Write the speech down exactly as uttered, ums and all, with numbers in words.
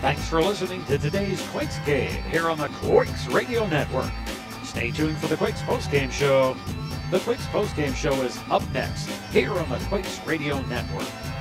Thanks for listening to today's Quakes Game here on the Quakes Radio Network. Stay tuned for the Quakes postgame show. The Quakes postgame show is up next here on the Quakes Radio Network.